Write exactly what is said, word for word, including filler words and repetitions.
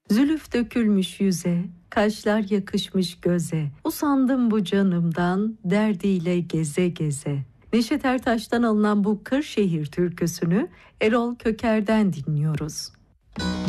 Zülüf dökülmüş yüze, kaşlar yakışmış göze. Usandım bu canımdan, derdiyle geze geze. Neşet Ertaş'tan alınan bu Kırşehir türküsünü Erol Köker'den dinliyoruz.